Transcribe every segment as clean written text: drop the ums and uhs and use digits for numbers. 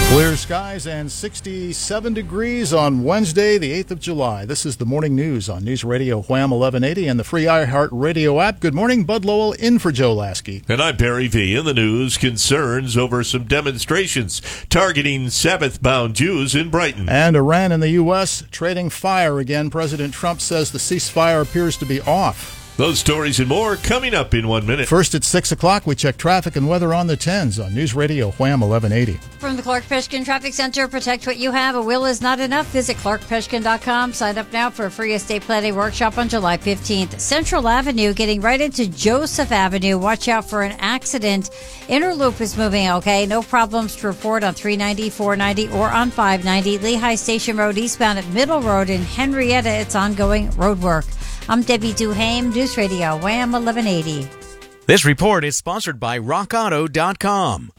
Clear skies and 67 degrees on Wednesday, the 8th of July. This is the morning news on News Radio Wham 1180 and the free iHeart Radio app. Good morning, Bud Lowell in for Joe Lasky. And I'm Barry V. In the news, concerns over some demonstrations targeting Sabbath-bound Jews in Brighton. And Iran and the U.S. trading fire again. President Trump says the ceasefire appears to be off. Those stories and more coming up in 1 minute. First at 6 o'clock, we check traffic and weather on the 10s on News Radio Wham 1180. From the Clark Peshkin Traffic Center, protect what you have. A will is not enough. Visit clarkpeshkin.com. Sign up now for a free estate planning workshop on July 15th. Central Avenue getting right into Joseph Avenue. Watch out for an accident. Inner loop is moving okay. No problems to report on 390, 490, or on 590. Lehigh Station Road eastbound at Middle Road in Henrietta. It's ongoing road work. I'm Debbie Duhame, News Radio, Wham 1180. This report is sponsored by RockAuto.com.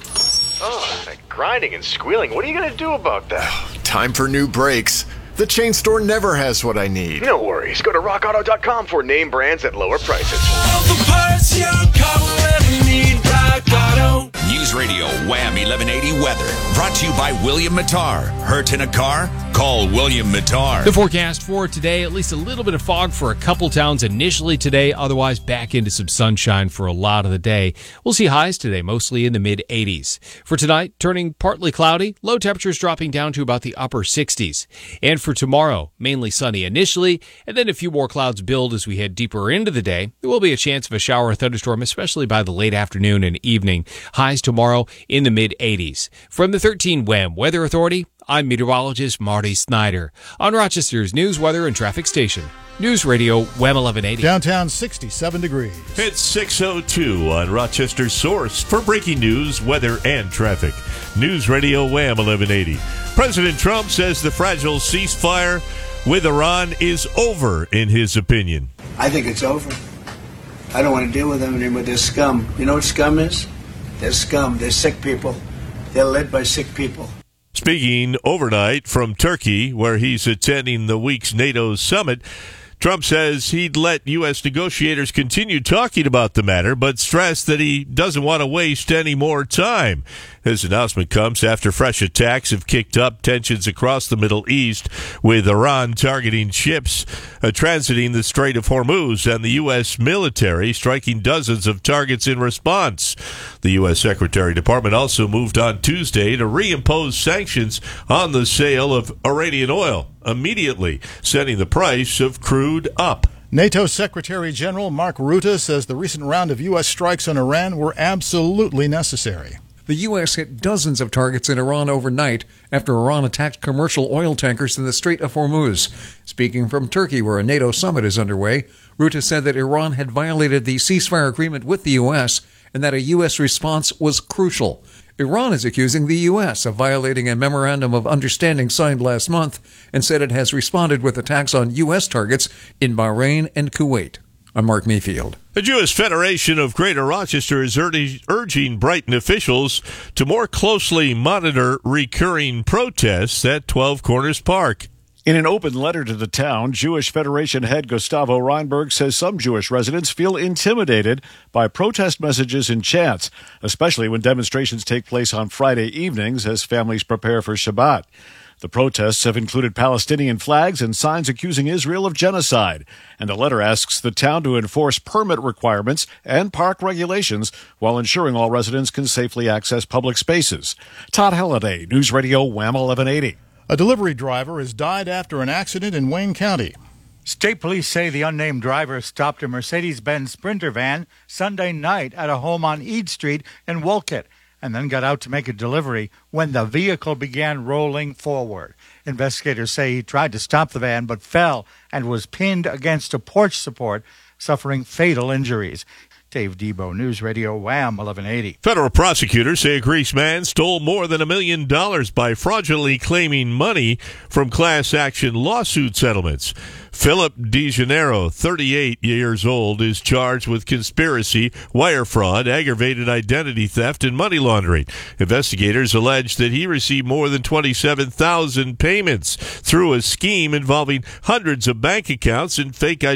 Oh, that grinding and squealing. What are you going to do about that? Time for new brakes. The chain store never has what I need. No worries. Go to RockAuto.com for name brands at lower prices. All the parts your car will ever need, Rock Auto. News Radio Wham 1180 weather. Brought to you by William Mattar. Hurt in a car? Call William Mattar. The forecast for today, at least a little bit of fog for a couple towns initially today, otherwise back into some sunshine for a lot of the day. We'll see highs today, mostly in the mid-80s. For tonight, turning partly cloudy, low temperatures dropping down to about the upper 60s. And for tomorrow, mainly sunny initially, and then a few more clouds build as we head deeper into the day. There will be a chance of a shower or thunderstorm, especially by the late afternoon and evening. Highs tomorrow in the mid-80s. From the 13 WHAM Weather Authority, I'm meteorologist Marty Snyder on Rochester's news, weather, and traffic station. News Radio Wham 1180. Downtown 67 degrees. It's 6:02 on Rochester's source for breaking news, weather, and traffic. News Radio Wham 1180. President Trump says the fragile ceasefire with Iran is over, in his opinion. I think it's over. I don't want to deal with them anymore. They're scum. You know what scum is? They're scum. They're sick people. They're led by sick people. Speaking overnight from Turkey, where he's attending the week's NATO summit, Trump says he'd let U.S. negotiators continue talking about the matter, but stressed that he doesn't want to waste any more time. His announcement comes after fresh attacks have kicked up tensions across the Middle East, with Iran targeting ships transiting the Strait of Hormuz and the U.S. military striking dozens of targets in response. The U.S. Secretary of Department also moved on Tuesday to reimpose sanctions on the sale of Iranian oil, immediately sending the price of crude up. NATO Secretary General Mark Rutte says the recent round of U.S. strikes on Iran were absolutely necessary. The U.S. hit dozens of targets in Iran overnight after Iran attacked commercial oil tankers in the Strait of Hormuz. Speaking from Turkey, where a NATO summit is underway, Rutte said that Iran had violated the ceasefire agreement with the U.S. and that a U.S. response was crucial. Iran is accusing the U.S. of violating a memorandum of understanding signed last month and said it has responded with attacks on U.S. targets in Bahrain and Kuwait. I'm Mark Mayfield. The Jewish Federation of Greater Rochester is urging Brighton officials to more closely monitor recurring protests at 12 Corners Park. In an open letter to the town, Jewish Federation head Gustavo Reinberg says some Jewish residents feel intimidated by protest messages and chants, especially when demonstrations take place on Friday evenings as families prepare for Shabbat. The protests have included Palestinian flags and signs accusing Israel of genocide, and the letter asks the town to enforce permit requirements and park regulations while ensuring all residents can safely access public spaces. Todd Halliday, News Radio Wham 1180. A delivery driver has died after an accident in Wayne County. State police say the unnamed driver stopped a Mercedes-Benz Sprinter van Sunday night at a home on Eade Street in Wolcott and then got out to make a delivery when the vehicle began rolling forward. Investigators say he tried to stop the van but fell and was pinned against a porch support, suffering fatal injuries. Dave Debo, News Radio Wham 1180. Federal prosecutors say a Greece man stole more than $1 million by fraudulently claiming money from class action lawsuit settlements. Philip DeGennaro, 38 years old, is charged with conspiracy, wire fraud, aggravated identity theft, and money laundering. Investigators allege that he received more than 27,000 payments through a scheme involving hundreds of bank accounts and fake